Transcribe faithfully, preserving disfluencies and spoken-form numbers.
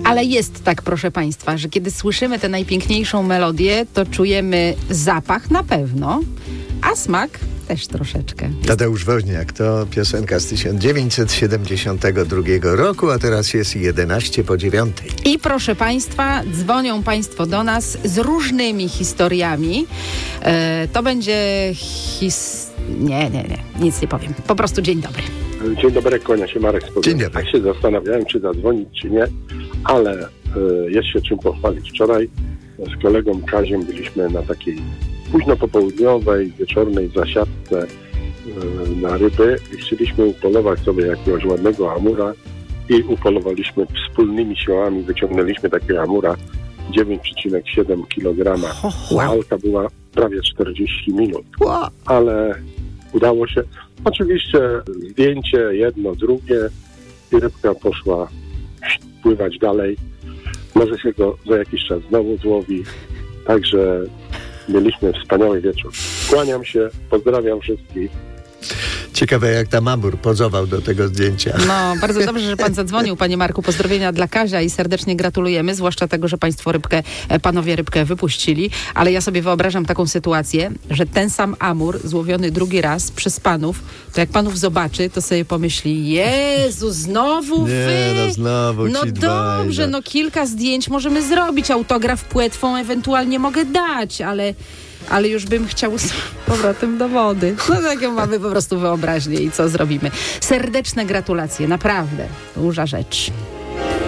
Ale jest tak, proszę Państwa, że kiedy słyszymy tę najpiękniejszą melodię, to czujemy zapach na pewno, a smak też troszeczkę. Tadeusz Woźniak, to piosenka z tysiąc dziewięćset siedemdziesiątego drugiego roku, a teraz jest jedenaście po dziewiątej. I proszę Państwa, dzwonią Państwo do nas z różnymi historiami. E, to będzie his... Nie, nie, nie, nic nie powiem. Po prostu dzień dobry. Dzień dobry, kłania się Marek z Poznania. Dzień dobry. Tak się zastanawiałem, czy zadzwonić, czy nie, ale y, jest się czym pochwalić. Wczoraj z kolegą Kaziem byliśmy na takiej późno popołudniowej, wieczornej zasiadce y, na ryby i chcieliśmy upolować sobie jakiegoś ładnego amura i upolowaliśmy wspólnymi siłami, wyciągnęliśmy takiego amura dziewięć przecinek siedem kilograma. Walka była prawie czterdzieści minut, Wow. ale udało się. Oczywiście zdjęcie, jedno, drugie i rybka poszła pływać dalej. Może się go za jakiś czas znowu złowi. Także mieliśmy wspaniały wieczór. Kłaniam się, pozdrawiam wszystkich. Ciekawe, jak tam amur pozował do tego zdjęcia. No, bardzo dobrze, że pan zadzwonił, panie Marku. Pozdrowienia dla Kazia i serdecznie gratulujemy, zwłaszcza tego, że państwo rybkę, panowie rybkę wypuścili. Ale ja sobie wyobrażam taką sytuację, że ten sam amur złowiony drugi raz przez panów, to jak panów zobaczy, to sobie pomyśli, Jezu, znowu wy? Nie, no znowu No ci dwaj, dobrze, no. no kilka zdjęć możemy zrobić, autograf płetwą ewentualnie mogę dać, ale... ale już bym chciał z powrotem do wody. No taką mamy po prostu wyobraźnię i co zrobimy. Serdeczne gratulacje, naprawdę. Duża rzecz.